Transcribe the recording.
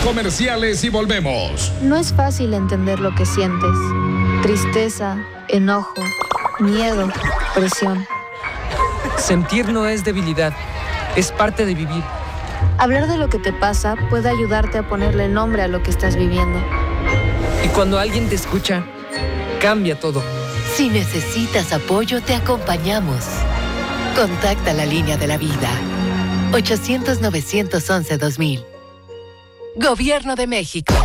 comerciales y volvemos. No es fácil entender lo que sientes. Tristeza, enojo, miedo, presión. Sentir no es debilidad, es parte de vivir. Hablar de lo que te pasa puede ayudarte a ponerle nombre a lo que estás viviendo. Y cuando alguien te escucha, cambia todo. Si necesitas apoyo, te acompañamos. Contacta la línea de la vida. 800-911-2000. Gobierno de México.